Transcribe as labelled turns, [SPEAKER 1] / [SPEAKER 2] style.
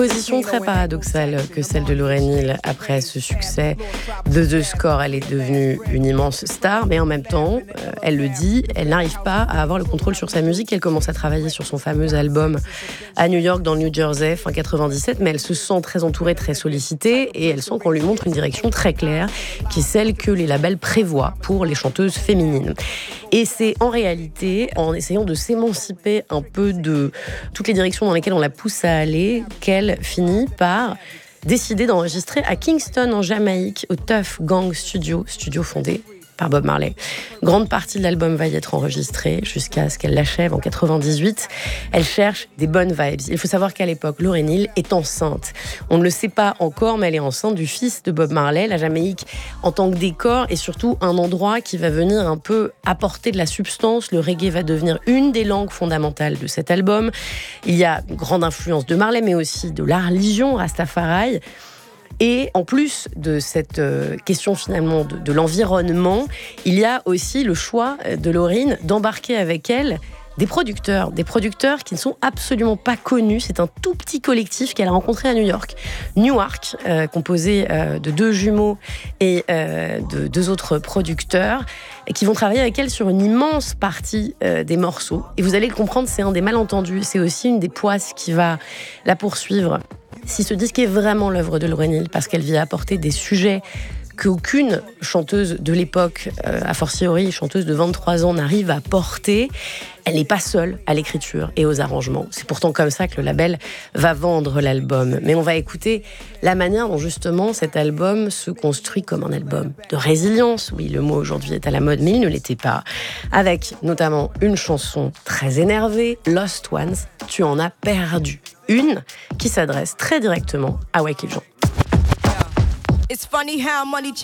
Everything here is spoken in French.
[SPEAKER 1] Position très paradoxale que celle de Lauryn Hill après ce succès de The Score. Elle est devenue une immense star, mais en même temps, elle le dit, elle n'arrive pas à avoir le contrôle sur sa musique. Elle commence à travailler sur son fameux album à New York, dans le New Jersey, fin 97, mais elle se sent très entourée, très sollicitée, et elle sent qu'on lui montre une direction très claire, qui est celle que les labels prévoient pour les chanteuses féminines. Et c'est en réalité, en essayant de s'émanciper un peu de toutes les directions dans lesquelles on la pousse à aller, qu'elle finit par décider d'enregistrer à Kingston, en Jamaïque, au Tuff Gang Studio fondé par Bob Marley. Grande partie de l'album va y être enregistrée jusqu'à ce qu'elle l'achève en 98. Elle cherche des bonnes vibes. Il faut savoir qu'à l'époque, Lauryn Hill est enceinte. On ne le sait pas encore, mais elle est enceinte du fils de Bob Marley. La Jamaïque, en tant que décor, est surtout un endroit qui va venir un peu apporter de la substance. Le reggae va devenir une des langues fondamentales de cet album. Il y a une grande influence de Marley, mais aussi de la religion Rastafari. Et en plus de cette question finalement de l'environnement, il y a aussi le choix de Lauryn d'embarquer avec elle des producteurs qui ne sont absolument pas connus. C'est un tout petit collectif qu'elle a rencontré à New York, Newark, composé de 2 jumeaux et de 2 autres producteurs, et qui vont travailler avec elle sur une immense partie des morceaux. Et vous allez le comprendre, c'est un des malentendus, c'est aussi une des poisses qui va la poursuivre. Si ce disque est vraiment l'œuvre de Lauryn Hill, parce qu'elle vient apporter des sujets qu'aucune chanteuse de l'époque, a fortiori chanteuse de 23 ans, n'arrive à porter, elle n'est pas seule à l'écriture et aux arrangements. C'est pourtant comme ça que le label va vendre l'album. Mais on va écouter la manière dont justement cet album se construit comme un album de résilience. Oui, le mot aujourd'hui est à la mode, mais il ne l'était pas. Avec notamment une chanson très énervée, Lost Ones, Tu en as perdu. Une qui s'adresse très directement à Wyclef Jean. It's funny how money